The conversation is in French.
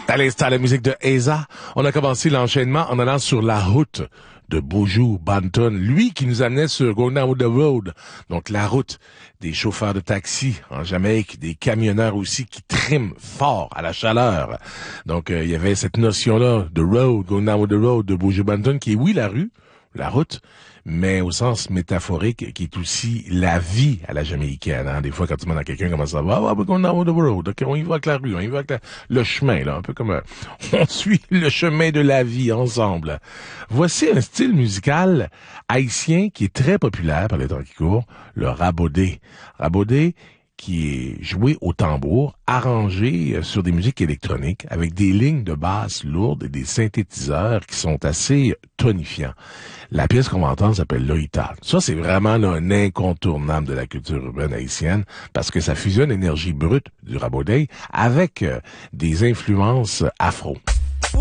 À l'instant, la musique de Eza. On a commencé l'enchaînement en allant sur la route de Buju Banton, lui qui nous amenait sur Going Down the Road, donc la route des chauffeurs de taxi en Jamaïque, des camionneurs aussi qui triment fort à la chaleur. Donc il y avait cette notion-là de road, Going Down the Road de Buju Banton, qui est oui la rue, la route, mais au sens métaphorique, qui est aussi la vie à la jamaïcaine. Hein? Des fois, quand tu demandes à quelqu'un comment ça va, ah, we're going down the road. Okay, on y va avec la rue, on y va avec le chemin, là, un peu comme on suit le chemin de la vie ensemble. Voici un style musical haïtien qui est très populaire par les temps qui courent, le rabaudé. Rabaudé, qui est joué au tambour, arrangé sur des musiques électroniques, avec des lignes de basse lourdes et des synthétiseurs qui sont assez tonifiants. La pièce qu'on va entendre s'appelle Loïta. Ça, c'est vraiment là, un incontournable de la culture urbaine haïtienne, parce que ça fusionne l'énergie brute du rabaudé avec des influences afro.